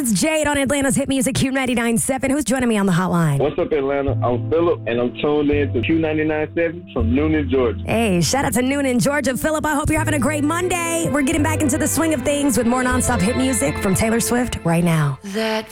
It's Jade on Atlanta's hit music Q99.7. Who's joining me on the hotline? What's up, Atlanta? I'm Philip, and I'm tuned in to Q99.7 from Noonan, Georgia. Hey, shout out to Noonan, Georgia. Philip, I hope you're having a great Monday. We're getting back into the swing of things with more nonstop hit music from Taylor Swift right now. That